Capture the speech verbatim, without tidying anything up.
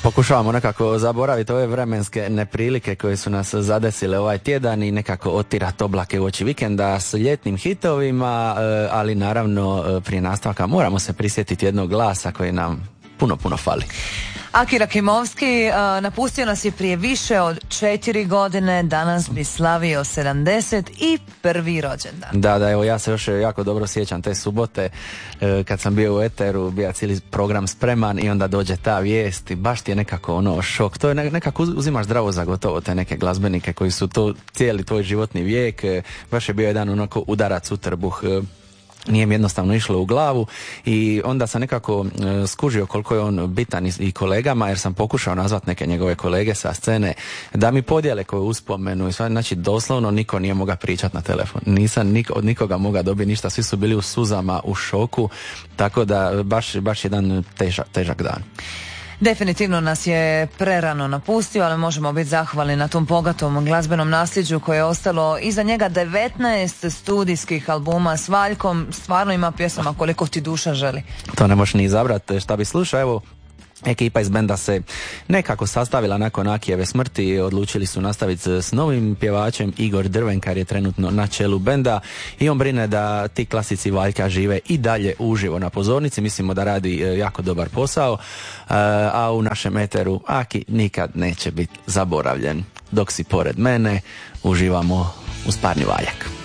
Pokušavamo nekako zaboraviti ove vremenske neprilike koje su nas zadesile ovaj tjedan i nekako otirati oblake u oči vikenda s ljetnim hitovima, ali naravno prije nastavka moramo se prisjetiti jednog glasa koji nam puno, puno fali. Aki Rakimovski uh, napustio nas je prije više od četiri godine, danas bi slavio sedamdeset prvi rođendan. Da, da, evo ja se još jako dobro sjećam te subote uh, kad sam bio u eteru, bio cijeli program spreman i onda dođe ta vijest i baš ti je nekako ono šok. To je nekako uzimaš zdravo za gotovo te neke glazbenike koji su to cijeli tvoj životni vijek, uh, baš je bio jedan onako udarac u trbuh. Uh, Nije mi jednostavno išlo u glavu i onda sam nekako e, skužio koliko je on bitan i, i kolegama, jer sam pokušao nazvat neke njegove kolege sa scene da mi podijele koju uspomenu i sve, znači doslovno niko nije mogao pričati na telefon. Nisam nik, od nikoga mogao dobiti ništa, svi su bili u suzama, u šoku, tako da baš, baš jedan težak, težak dan. Definitivno nas je prerano napustio, ali možemo biti zahvalni na tom bogatom glazbenom nasljeđu koje je ostalo iza njega. Devetnaest studijskih albuma s Valjkom, stvarno ima pjesama koliko ti duša želi. To ne možeš ni izabrati šta bi slušao. Evo, ekipa iz benda se nekako sastavila nakon Akijeve smrti i odlučili su nastaviti s novim pjevačem. Igor Drvenkar je trenutno na čelu benda i on brine da ti klasici Valjka žive i dalje uživo na pozornici. Mislimo da radi jako dobar posao, a u našem eteru Aki nikad neće biti zaboravljen. Dok si pored mene, uživamo uz parni Valjak.